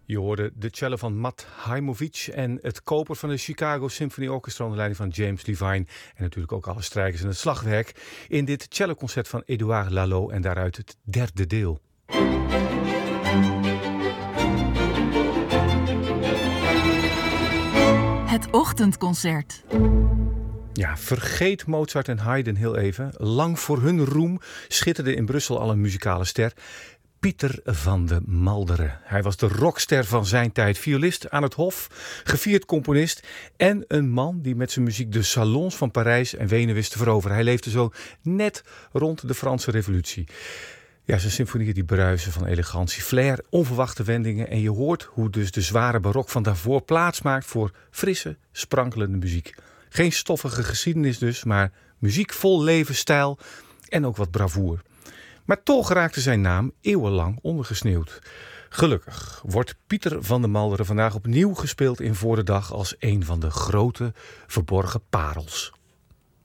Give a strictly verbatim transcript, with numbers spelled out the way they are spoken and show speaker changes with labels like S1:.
S1: Je hoorde de cello van Matt Haymovich en het koper van de Chicago Symphony Orchestra onder leiding van James Levine. En natuurlijk ook alle strijkers en het slagwerk in dit celloconcert van Édouard Lalo en daaruit het derde deel.
S2: Het ochtendconcert.
S1: Ja, vergeet Mozart en Haydn heel even. Lang voor hun roem schitterde in Brussel al een muzikale ster. Pieter van de Malderen. Hij was de rockster van zijn tijd. Violist aan het Hof, gevierd componist en een man die met zijn muziek de salons van Parijs en Wenen wist te veroveren. Hij leefde zo net rond de Franse Revolutie. Ja, zijn symfonieën die bruisen van elegantie, flair, onverwachte wendingen. En je hoort hoe dus de zware barok van daarvoor plaats maakt voor frisse, sprankelende muziek. Geen stoffige geschiedenis dus, maar muziek vol leven, stijl en ook wat bravoer. Maar toch raakte zijn naam eeuwenlang ondergesneeuwd. Gelukkig wordt Pieter van de Malderen vandaag opnieuw gespeeld in Voor de Dag als een van de grote verborgen parels.